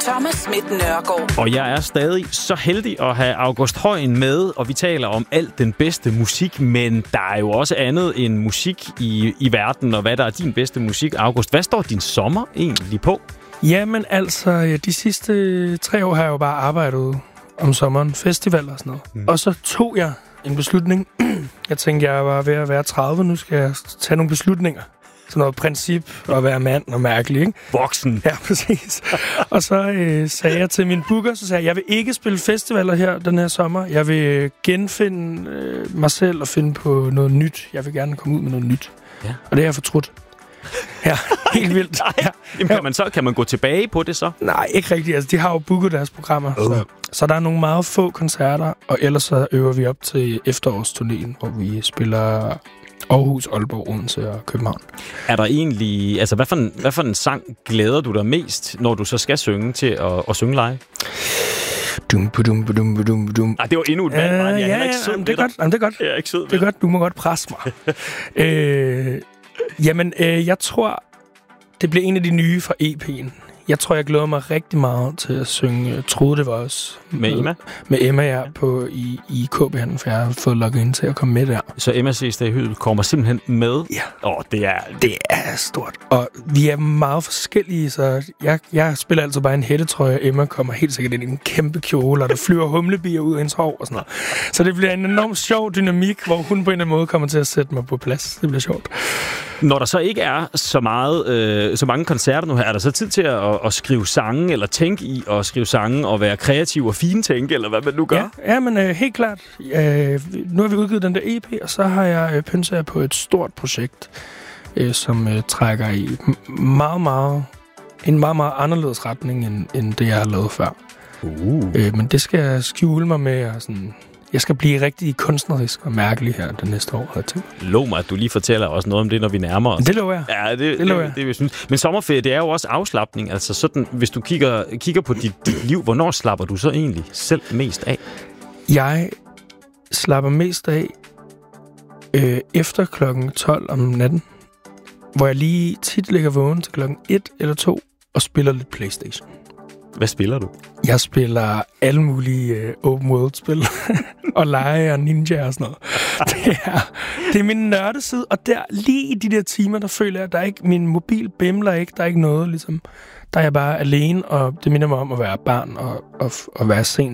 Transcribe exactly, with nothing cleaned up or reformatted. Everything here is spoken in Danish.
Thomas Schmidt Nørgaard. Og jeg er stadig så heldig at have August Højen med, og vi taler om alt den bedste musik, men der er jo også andet end musik i, i verden, og hvad der er din bedste musik. August, hvad står din sommer egentlig på? Jamen altså, de sidste tre år har jeg jo bare arbejdet om sommeren, festivaler og sådan noget. Mm. Og så tog jeg en beslutning. Jeg tænkte, jeg var ved at være tredive, nu skal jeg tage nogle beslutninger. Sådan noget princip at være mand og mærkelig, ikke? Voksen. Ja, præcis. Og så øh, sagde jeg til min booker, så sagde jeg, jeg vil ikke spille festivaler her den her sommer. Jeg vil genfinde øh, mig selv og finde på noget nyt. Jeg vil gerne komme ud med noget nyt. Ja. Og det har jeg fortrudt. Ja, helt vildt. Nej, ja. Jamen, kan, man så, kan man gå tilbage på det så? Nej, ikke rigtigt. Altså, de har jo booket deres programmer. Uh. Så, så der er nogle meget få koncerter, og ellers så øver vi op til efterårsturnéen, hvor vi spiller Aarhus, Aalborg, Odense og København. Er der egentlig... Altså, hvad for, en, hvad for en sang glæder du dig mest, når du så skal synge til at, at synge live? Dum, dum, dum, dum, dum. Ah, det var endnu et valg, uh, jeg er ja, ikke sød. Jamen, det er godt. Jamen, det er godt. Jeg er ikke sød. Det er godt. Du må godt presse mig. øh, jamen, øh, jeg tror, det bliver en af de nye fra E P'en. Jeg tror, jeg glæder mig rigtig meget til at synge Troede det var os. Med Emma? Med Emma, ja, på, i, i K B-handlen, for jeg har fået logget ind til at komme med der. Så Emma ses der i højden kommer simpelthen med? Ja. Åh, oh, det er... Det er stort. Og vi er meget forskellige, så jeg, jeg spiller altså bare en hættetrøje, og Emma kommer helt sikkert ind i en kæmpe kjole, og der flyver humlebier ud af hendes hår og sådan noget. Så det bliver en enormt sjov dynamik, hvor hun på en eller anden måde kommer til at sætte mig på plads. Det bliver sjovt. Når der så ikke er så meget, øh, så mange koncerter nu her, er der så tid til at, at skrive sange, eller tænke i at skrive sange, og være kreativ og fintænke, eller hvad man nu gør? Ja, ja men øh, helt klart. Øh, nu har vi udgivet den der E P, og så har jeg øh, pynset jer på et stort projekt, øh, som øh, trækker i meget, meget, en meget, meget anderledes retning, end, end det, jeg har lavet før. Uh. Øh, men det skal jeg skjule mig med, og sådan... Jeg skal blive rigtig kunstnerisk og mærkelig her det næste år, jeg tænker. Lov mig, at du lige fortæller os noget om det, når vi nærmer os. Det lover jeg. Ja, det, det lover jeg. Det, det, det, synes. Men sommerferie, det er jo også afslapning. Altså sådan, hvis du kigger, kigger på dit, dit liv, hvornår slapper du så egentlig selv mest af? Jeg slapper mest af øh, efter klokken tolv om natten, hvor jeg lige tit ligger vågen til klokken et eller to og spiller lidt PlayStation. Hvad spiller du? Jeg spiller alle mulige uh, open world-spil. og lege og ninja og sådan noget. Det er, det er min nørdeside, og der lige i de der timer, der føler jeg, at der er ikke, min mobil bimler ikke, der er ikke noget, ligesom. Der er jeg bare alene, og det minder mig om at være barn og, og, og være sent